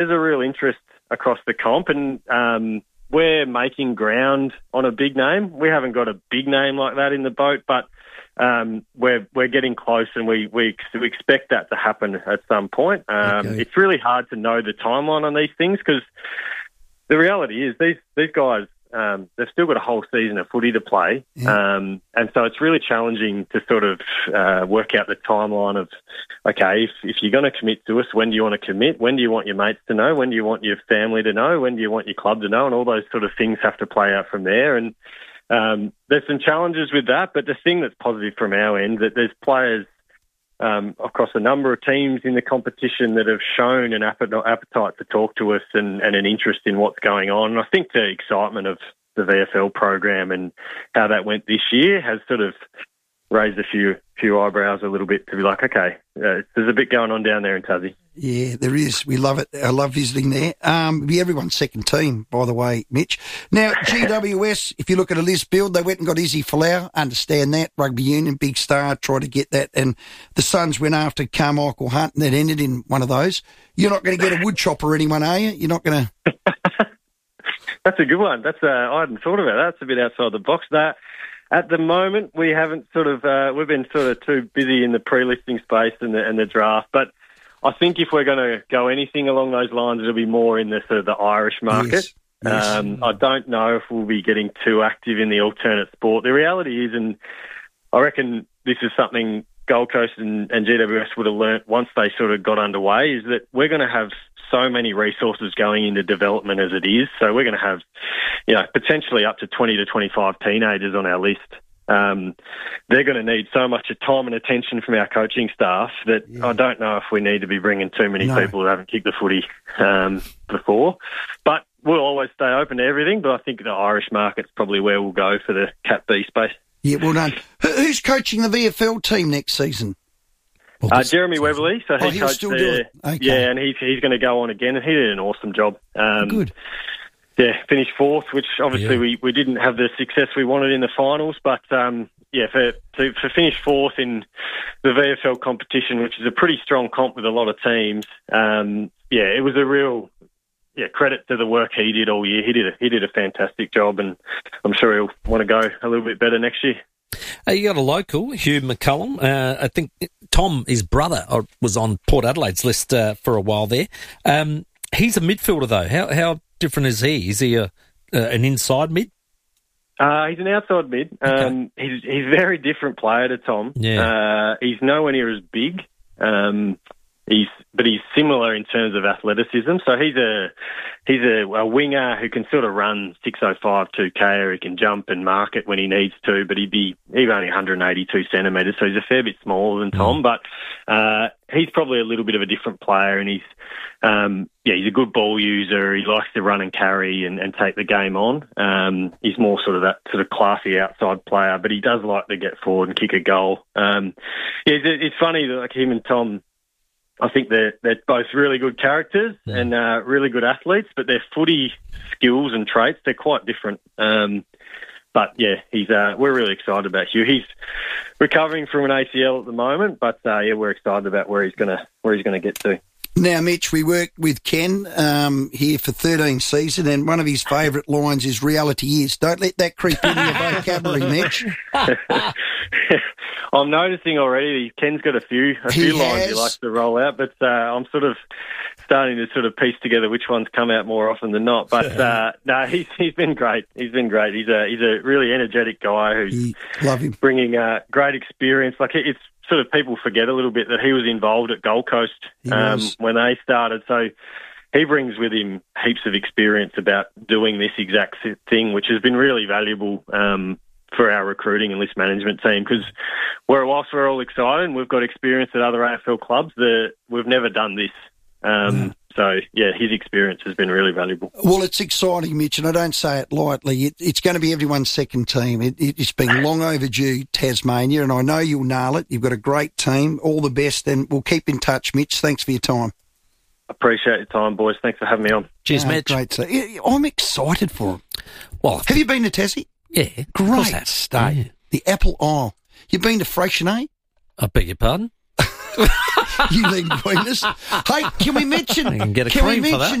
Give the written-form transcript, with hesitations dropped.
There's a real interest across the comp, and we're making ground on a big name. We haven't got a big name like that in the boat, but we're getting close, and we expect that to happen at some point. It's really hard to know the timeline on these things because the reality is these guys, they've still got a whole season of footy to play, and so it's really challenging to sort of work out the timeline of, okay, if you're going to commit to us, when do you want to commit? When do you want your mates to know? When do you want your family to know? When do you want your club to know? And all those sort of things have to play out from there. And there's some challenges with that, but the thing that's positive from our end that there's players across a number of teams in the competition that have shown an appetite to talk to us and an interest in what's going on. And I think the excitement of the VFL program and how that went this year has sort of raised a few eyebrows a little bit to be like, okay, there's a bit going on down there in Tassie. Yeah, there is. We love it. I love visiting there. Be everyone's second team, by the way, Mitch. Now, GWS, if you look at a list build, they went and got Izzy Folau. Understand that. Rugby union, big star, tried to get that. And the Suns went after Carmichael Hunt, and that ended in one of those. You're not going to get a wood chopper or anyone, are you? You're not going to... That's a good one. I hadn't thought about that. That's a bit outside the box. That at the moment, we haven't we've been sort of too busy in the pre-listing space and the draft. But I think if we're going to go anything along those lines, it'll be more in the sort of the Irish market. Yes. I don't know if we'll be getting too active in the alternate sport. The reality is, and I reckon this is something Gold Coast and GWS would have learnt once they sort of got underway, is that we're going to have so many resources going into development as it is. So we're going to have, potentially up to 20 to 25 teenagers on our list. They're going to need so much time and attention from our coaching staff that I don't know if we need to be bringing too many people who haven't kicked the footy before. But we'll always stay open to everything, but I think the Irish market's probably where we'll go for the Cat B space. Yeah, well done. Who's coaching the VFL team next season? Jeremy Weberly, so he coached there. Okay. Yeah, and he's going to go on again, and he did an awesome job. Good. Yeah, finished fourth, which obviously we didn't have the success we wanted in the finals, but for finish fourth in the VFL competition, which is a pretty strong comp with a lot of teams, it was a real credit to the work he did all year. He did a fantastic job, and I'm sure he'll want to go a little bit better next year. You got a local, Hugh McCullum. I think Tom, his brother, was on Port Adelaide's list for a while there. He's a midfielder, though. How different is he? Is he an inside mid? He's an outside mid. Okay. He's a very different player to Tom. Yeah. He's nowhere near as big. But he's similar in terms of athleticism. So he's a winger who can sort of run 605, 2K, or he can jump and mark it when he needs to. But he's only 182 centimetres, so he's a fair bit smaller than Tom. But he's probably a little bit of a different player, and he's a good ball user. He likes to run and carry and take the game on. He's more sort of that sort of classy outside player, but he does like to get forward and kick a goal. It's funny that like him and Tom, I think they're both really good characters and really good athletes, but their footy skills and traits, they're quite different. But we're really excited about Hugh. He's recovering from an ACL at the moment, but we're excited about where he's gonna get to. Now, Mitch, we worked with Ken here for 13 seasons, and one of his favourite lines is "reality is." Don't let that creep into your vocabulary, Mitch. I'm noticing already Ken's got a few lines he likes to roll out, but I'm sort of starting to sort of piece together which ones come out more often than not. But he's been great. He's been great. He's a really energetic guy who's bringing great experience. Like it's sort of people forget a little bit that he was involved at Gold Coast when they started. So he brings with him heaps of experience about doing this exact thing, which has been really valuable for our recruiting and list management team, because whilst we're all excited and we've got experience at other AFL clubs, we've never done this. So, his experience has been really valuable. Well, it's exciting, Mitch, and I don't say it lightly. It's going to be everyone's second team. It's been long overdue, Tasmania, and I know you'll nail it. You've got a great team. All the best, and we'll keep in touch, Mitch. Thanks for your time. Appreciate your time, boys. Thanks for having me on. Cheers, Mitch. Great. I'm excited for him. Well, have you been to Tassie? Yeah. Great state. Yeah. The Apple Isle. You've been to Freixenet? I beg your pardon? You lean greenest. Hey, can we mention? You can get a can we cream for that. mention